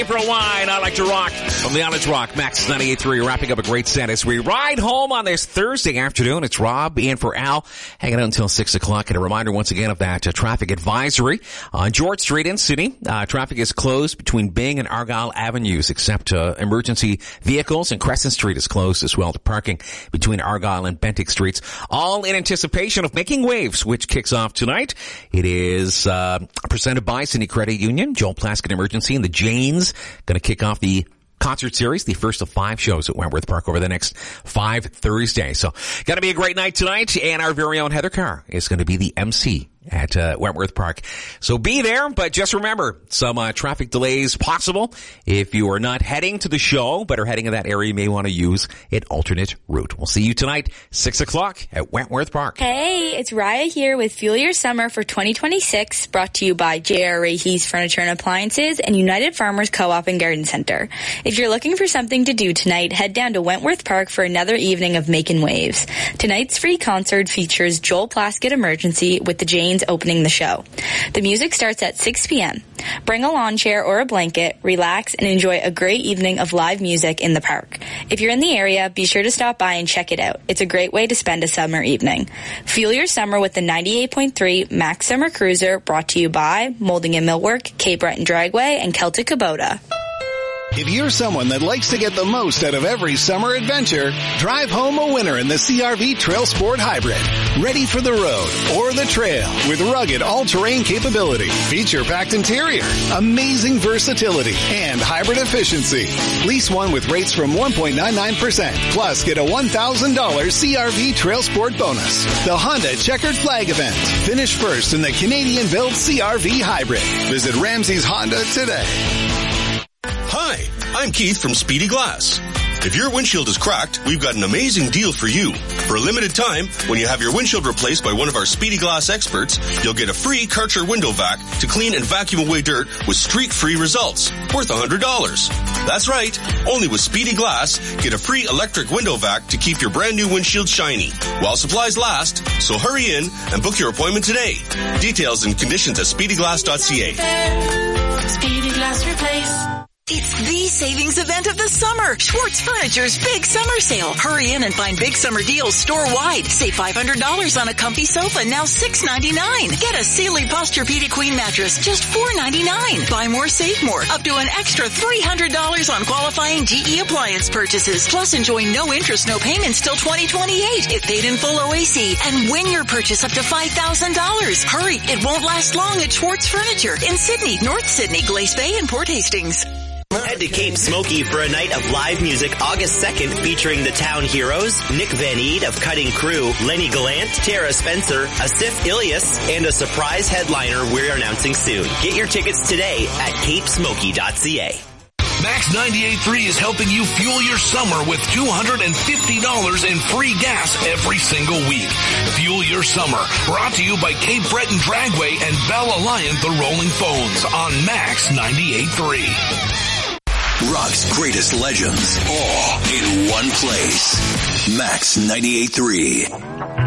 For a wine, I like to rock. From the Honest Rock, Max 98.3, wrapping up a great set as we ride home on this Thursday afternoon. It's Rob in for Al, hanging out until 6 o'clock. And a reminder once again of that traffic advisory on George Street in Sydney. Traffic is closed between Byng and Argyle Avenues, except emergency vehicles, and Crescent Street is closed as well to parking between Argyle and Bentinck Streets, all in anticipation of Making Waves, which kicks off tonight. It is presented by Sydney Credit Union, Joel Plaskett Emergency, and the Janes. Going to kick off the concert series, the first of 5 shows at Wentworth Park over the next 5 Thursdays. So, going to be a great night tonight, and our very own Heather Carr is going to be the MC at Wentworth Park. So be there, but just remember, some traffic delays possible. If you are not heading to the show, but are heading in that area, you may want to use an alternate route. We'll see you tonight, 6 o'clock at Wentworth Park. Hey, it's Raya here with Fuel Your Summer for 2026, brought to you by J.R. Rahe's Furniture and Appliances and United Farmers Co-op and Garden Center. If you're looking for something to do tonight, head down to Wentworth Park for another evening of Making Waves. Tonight's free concert features Joel Plaskett Emergency with the Janes opening the show. The music starts at 6 p.m. Bring a lawn chair or a blanket, relax, and enjoy a great evening of live music in the park. If you're in the area, be sure to stop by and check it out. It's a great way to spend a summer evening. Fuel your summer with the 98.3 Max Summer Cruiser, brought to you by Molding and Millwork, Cape Breton Dragway, and Celtic Kubota. If you're someone that likes to get the most out of every summer adventure, drive home a winner in the CR-V Trail Sport Hybrid. Ready for the road or the trail with rugged all-terrain capability, feature-packed interior, amazing versatility, and hybrid efficiency. Lease one with rates from 1.99%, plus get a $1,000 CR-V Trail Sport bonus. The Honda Checkered Flag event. Finish first in the Canadian-built CR-V Hybrid. Visit Ramsey's Honda today. Hi, I'm Keith from Speedy Glass. If your windshield is cracked, we've got an amazing deal for you. For a limited time, when you have your windshield replaced by one of our Speedy Glass experts, you'll get a free Karcher window vac to clean and vacuum away dirt with streak-free results, worth $100. That's right, only with Speedy Glass, get a free electric window vac to keep your brand new windshield shiny, while supplies last, so hurry in and book your appointment today. Details and conditions at speedyglass.ca. Speedy Glass Replace. It's the savings event of the summer. Schwartz Furniture's Big Summer Sale. Hurry in and find big summer deals store-wide. Save $500 on a comfy sofa, now $699. Get a Sealy Posturepedic Queen mattress, just $499. Buy more, save more. Up to an extra $300 on qualifying GE appliance purchases. Plus, enjoy no interest, no payments till 2028 if paid in full OAC. And win your purchase up to $5,000. Hurry, it won't last long at Schwartz Furniture in Sydney, North Sydney, Glace Bay, and Port Hastings. Head to Cape Smoky for a night of live music August 2nd featuring the Town Heroes, Nick Van Eed of Cutting Crew, Lenny Gallant, Tara Spencer, Asif Ilyas, and a surprise headliner we're announcing soon. Get your tickets today at capesmoky.ca. Max 98.3 is helping you fuel your summer with $250 in free gas every single week. Fuel your summer, brought to you by Cape Breton Dragway and Bell Alliant the Rolling Phones on Max 98.3. Rock's greatest legends, all in one place. Max 98.3.